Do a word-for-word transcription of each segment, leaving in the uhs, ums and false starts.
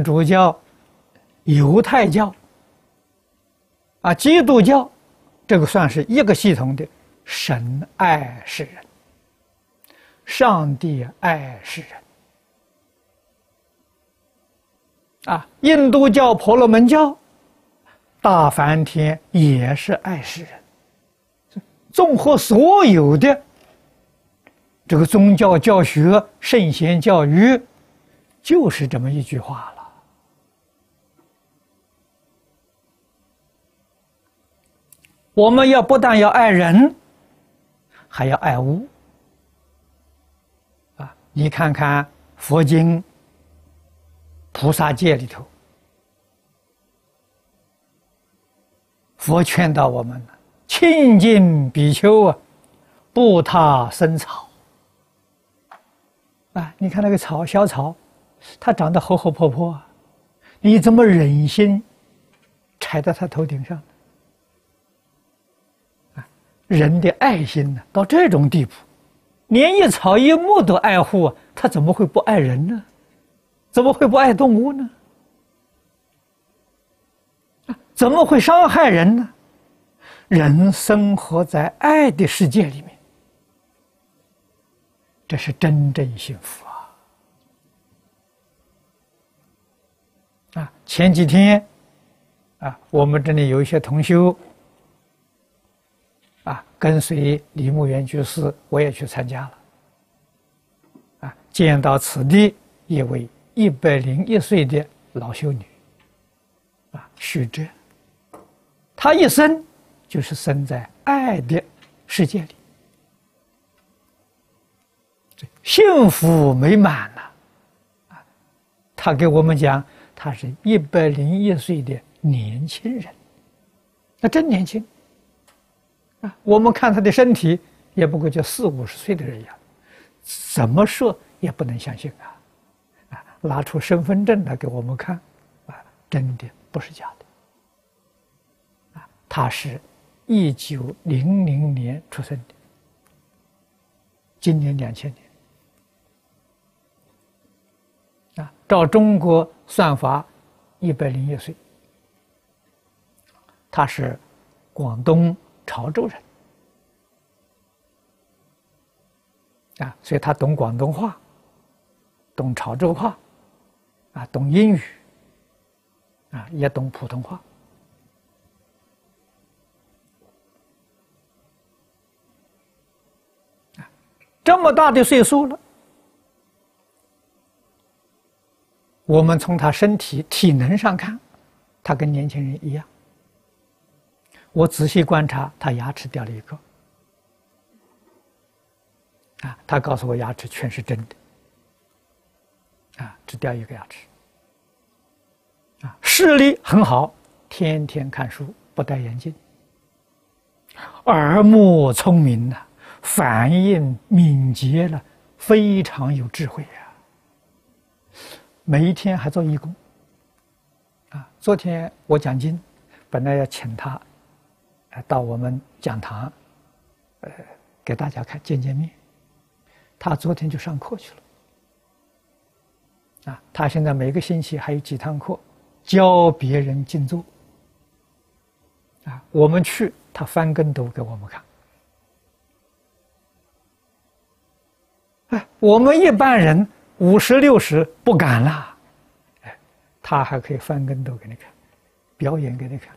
天主教、犹太教、啊基督教，这个算是一个系统的。神爱世人，上帝爱世人。啊，印度教、婆罗门教、大梵天也是爱世人。综合所有的这个宗教教学、圣贤教育，就是这么一句话了。我们要不但要爱人，还要爱物。啊，你看看佛经、菩萨戒里头，佛劝导我们了：亲近比丘啊，不他生草。啊，你看那个草，小草，它长得厚厚坡坡啊，你怎么忍心踩到它头顶上？啊，人的爱心呢，到这种地步，连一草一木都爱护啊，他怎么会不爱人呢？怎么会不爱动物呢？怎么会伤害人呢？人生活在爱的世界里面，这是真正幸福啊！啊，前几天啊，我们这里有一些同修啊，跟随李牧原居士，我也去参加了。啊，见到此地一位一百零一岁的老修女，啊，许哲，她一生就是生在爱的世界里，幸福美满了。啊，她给我们讲，她是一百零一岁的年轻人，那真年轻。啊，我们看她的身体，也不过就四五十岁的人一样，怎么说也不能相信啊！啊，拿出身份证来给我们看，啊，真的不是假的。啊，她是一九零零年出生的，今年两千年。啊，照中国算法，一百零一岁。他是广东潮州人，啊，所以他懂广东话，懂潮州话，啊，懂英语，啊，也懂普通话。啊，这么大的岁数了，我们从他身体体能上看，他跟年轻人一样。我仔细观察，他牙齿掉了一个。啊，他告诉我牙齿全是真的。啊，只掉一个牙齿。啊，视力很好，天天看书，不戴眼镜。耳目聪明呐，反应敏捷了，非常有智慧呀。每一天还做义工。啊，昨天我讲经，本来要请他到我们讲堂，呃，给大家看见见面。他昨天就上课去了。啊，他现在每个星期还有几堂课，教别人静坐。啊，我们去，他翻跟斗给我们看。哎，我们一般人五十六十不敢了，哎，他还可以翻跟斗给你看，表演给你看。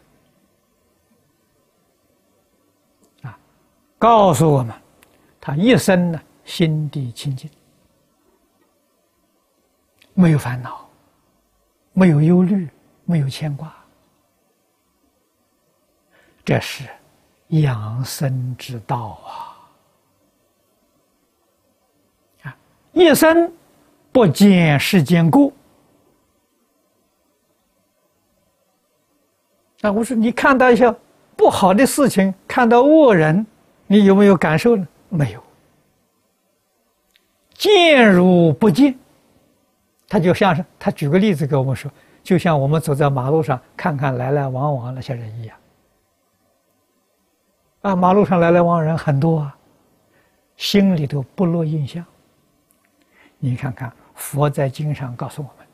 告诉我们，他一生呢心地清净，没有烦恼，没有忧虑，没有牵挂，这是养生之道啊！啊，一生不见世间过。啊，我说你看到一些不好的事情，看到恶人。你有没有感受呢？没有。见如不见，他就像是他举个例子给我们说，就像我们走在马路上，看看来来往往那些人一样。啊，马路上来来往往人很多啊，心里头不落印象。你看看佛在经上告诉我们，